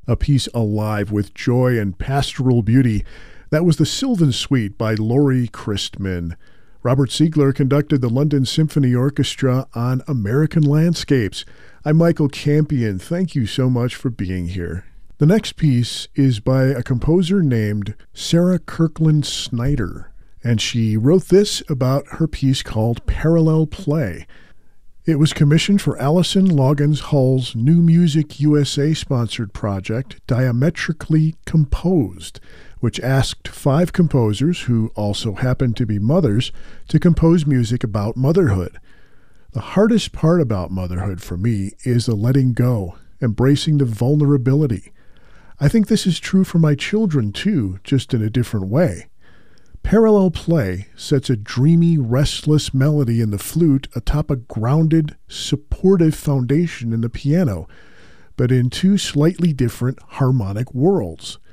a piece alive with joy and pastoral beauty. That was the Sylvan Suite by Laurie Christman. Robert Siegler conducted the London Symphony Orchestra on American Landscapes. I'm Michael Campion. Thank you so much for being here. The next piece is by a composer named Sarah Kirkland Snyder, and she wrote this about her piece called Parallel Play. It was commissioned for Allison Loggins Hull's New Music USA sponsored project, Diametrically Composed, which asked 5 composers, who also happened to be mothers, to compose music about motherhood. The hardest part about motherhood for me is the letting go, embracing the vulnerability. I think this is true for my children too, just in a different way. Parallel Play sets a dreamy, restless melody in the flute atop a grounded, supportive foundation in the piano, but in 2 slightly different harmonic worlds.